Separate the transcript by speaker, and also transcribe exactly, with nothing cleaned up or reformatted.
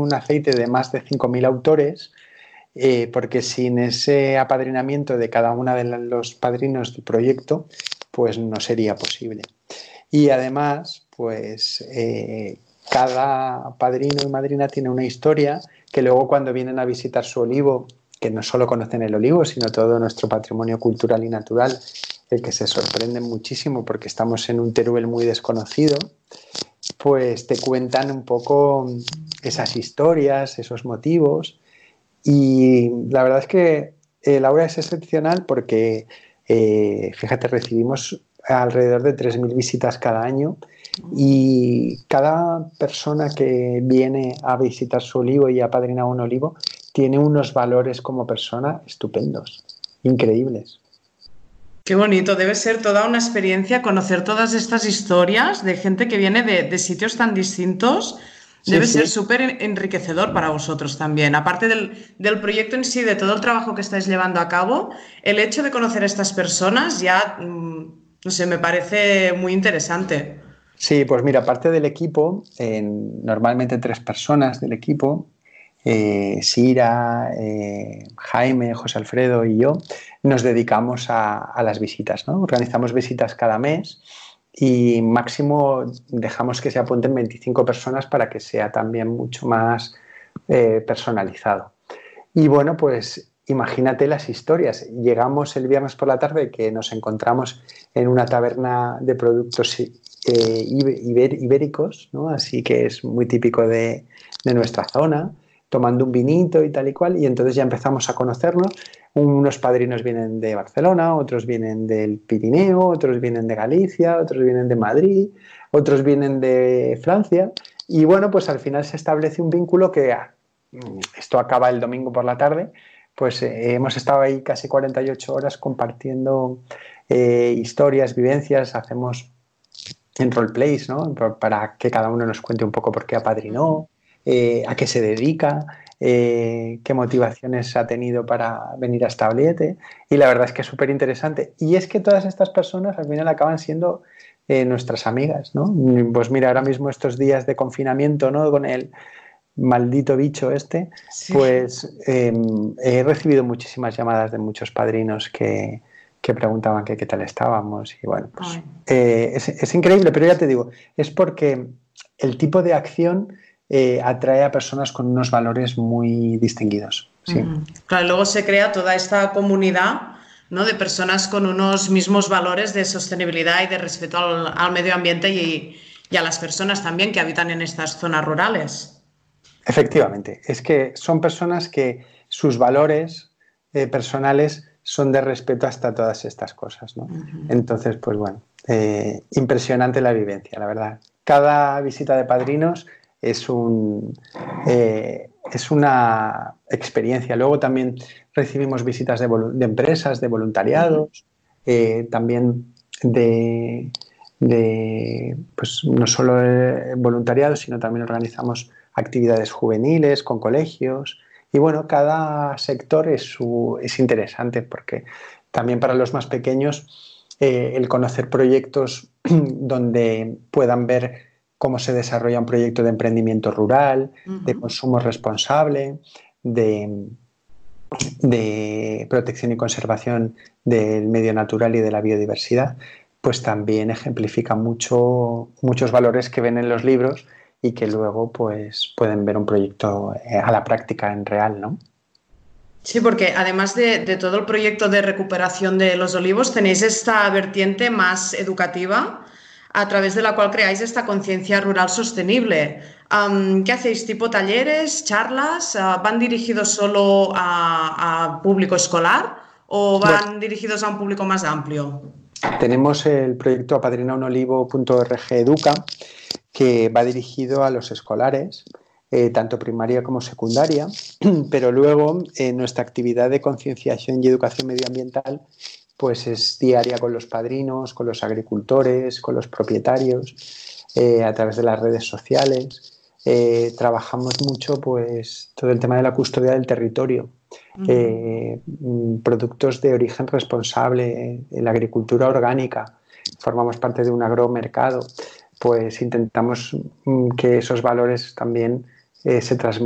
Speaker 1: un aceite de más de cinco mil autores, eh, porque sin ese apadrinamiento de cada uno de los padrinos del proyecto, pues no sería posible. Y además, pues eh, cada padrino y madrina tiene una historia que luego cuando vienen a visitar su olivo, que no solo conocen el olivo, sino todo nuestro patrimonio cultural y natural, el que se sorprenden muchísimo porque estamos en un Teruel muy desconocido, pues te cuentan un poco esas historias, esos motivos. Y la verdad es que eh, Laura es excepcional porque, eh, fíjate, recibimos alrededor de tres mil visitas cada año y cada persona que viene a visitar su olivo y apadrina un olivo tiene unos valores como persona estupendos, increíbles.
Speaker 2: Qué bonito, debe ser toda una experiencia conocer todas estas historias de gente que viene de, de sitios tan distintos.
Speaker 1: Sí,
Speaker 2: Debe
Speaker 1: sí.
Speaker 2: ser súper enriquecedor para vosotros también. Aparte del, del proyecto en sí, de todo el trabajo que estáis llevando a cabo, el hecho de conocer a estas personas ya, mmm, no sé, me parece muy interesante.
Speaker 1: Sí, pues mira, aparte del equipo, eh, normalmente tres personas del equipo, eh, Sira, eh, Jaime, José Alfredo y yo, nos dedicamos a, a las visitas, ¿no? Organizamos visitas cada mes y máximo dejamos que se apunten veinticinco personas para que sea también mucho más eh, personalizado. Y bueno, pues imagínate las historias. Llegamos el viernes por la tarde que nos encontramos en una taberna de productos eh, iber, ibéricos, ¿no? Así que es muy típico de, de nuestra zona, tomando un vinito y tal y cual, y entonces ya empezamos a conocernos. Unos padrinos vienen de Barcelona, otros vienen del Pirineo, otros vienen de Galicia, otros vienen de Madrid, otros vienen de Francia, y bueno, pues al final se establece un vínculo que esto acaba el domingo por la tarde, pues eh, hemos estado ahí casi cuarenta y ocho horas compartiendo eh, historias, vivencias, hacemos en roleplays, ¿no? Para que cada uno nos cuente un poco por qué apadrinó, eh, a qué se dedica, eh, qué motivaciones ha tenido para venir a Establiete, y la verdad es que es súper interesante. Y es que todas estas personas al final acaban siendo eh, nuestras amigas, ¿no? Pues mira, ahora mismo estos días de confinamiento, ¿no? Con el maldito bicho este,
Speaker 2: Sí.
Speaker 1: pues eh, he recibido muchísimas llamadas de muchos padrinos que, que preguntaban que qué tal estábamos y bueno, pues eh, es, es increíble, pero ya te digo, es porque el tipo de acción eh, atrae a personas con unos valores muy distinguidos. Sí.
Speaker 2: Uh-huh. Claro, luego se crea toda esta comunidad, ¿no? De personas con unos mismos valores de sostenibilidad y de respeto al, al medio ambiente y, y a las personas también que habitan en estas zonas rurales.
Speaker 1: Efectivamente, es que son personas que sus valores eh, personales son de respeto hasta todas estas cosas, ¿no? Uh-huh. Entonces, pues bueno, eh, impresionante la vivencia, la verdad. Cada visita de padrinos es, un, eh, es una experiencia. Luego también recibimos visitas de, de empresas, de voluntariados, uh-huh. eh, también de, de, pues no solo eh, voluntariados, sino también organizamos actividades juveniles con colegios y bueno, cada sector es, su, es interesante porque también para los más pequeños eh, el conocer proyectos donde puedan ver cómo se desarrolla un proyecto de emprendimiento rural, uh-huh. de consumo responsable, de, de protección y conservación del medio natural y de la biodiversidad, pues también ejemplifica mucho, muchos valores que ven en los libros y que luego pues pueden ver un proyecto a la práctica en real, ¿no?
Speaker 2: Sí, porque además de, de todo el proyecto de recuperación de los olivos, tenéis esta vertiente más educativa a través de la cual creáis esta conciencia rural sostenible. Um, ¿Qué hacéis? ¿Tipo talleres, charlas? Uh, ¿Van dirigidos solo a, a público escolar o van bueno, dirigidos a un público más amplio?
Speaker 1: Tenemos el proyecto apadrina un olivo punto org Educa, que va dirigido a los escolares, eh, tanto primaria como secundaria, pero luego eh, nuestra actividad de concienciación y educación medioambiental pues es diaria con los padrinos, con los agricultores, con los propietarios, eh, a través de las redes sociales. Eh, trabajamos mucho pues todo el tema de la custodia del territorio, uh-huh. eh, productos de origen responsable, eh, la agricultura orgánica, formamos parte de un agromercado, pues intentamos que esos valores también eh, se transmitan